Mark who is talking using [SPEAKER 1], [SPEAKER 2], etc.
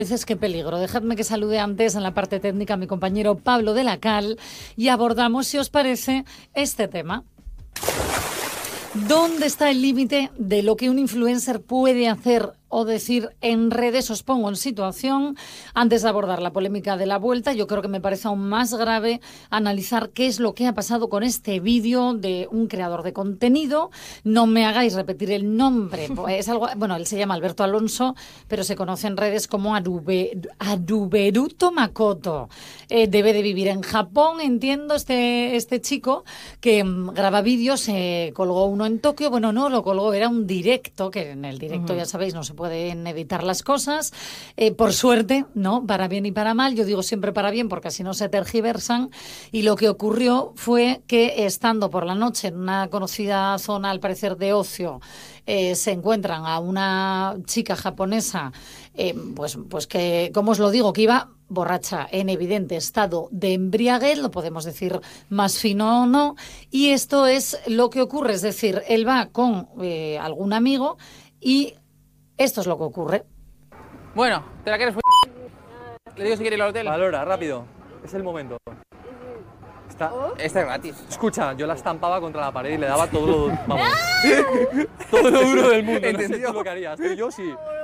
[SPEAKER 1] Dices qué peligro. Dejadme que salude antes en la parte técnica a mi compañero Pablo de la Cal y abordamos, si os parece, este tema. ¿Dónde está el límite de lo que un influencer puede hacer o decir en redes? Os pongo en situación. Antes de abordar la polémica de la vuelta, yo creo que me parece aún más grave analizar qué es lo que ha pasado con este vídeo de un creador de contenido. No me hagáis repetir el nombre. Es algo, bueno, él se llama Alberto Alonso, pero se conoce en redes como Aruberuto Makoto. Debe de vivir en Japón, entiendo, este chico que graba vídeos, colgó uno en Tokio. Bueno, no lo colgó, era un directo, que en el directo, ya sabéis, no se pueden editar las cosas. Por suerte, ¿no? Para bien y para mal. Yo digo siempre para bien porque así no se tergiversan. Y lo que ocurrió fue que, estando por la noche en una conocida zona, al parecer de ocio, se encuentran a una chica japonesa, pues que, ¿cómo os lo digo? Que iba borracha, en evidente estado de embriaguez, lo podemos decir más fino o no, y esto es lo que ocurre, es decir, él va con algún amigo y esto es lo que ocurre.
[SPEAKER 2] Bueno, ¿te la quieres? Le digo si quiere ir al hotel.
[SPEAKER 3] Valora, rápido, es el momento.
[SPEAKER 2] Este es gratis.
[SPEAKER 3] Escucha, yo la estampaba contra la pared y le daba todo lo, vamos, todo lo duro del mundo. No sé tú lo que harías, pero yo sí.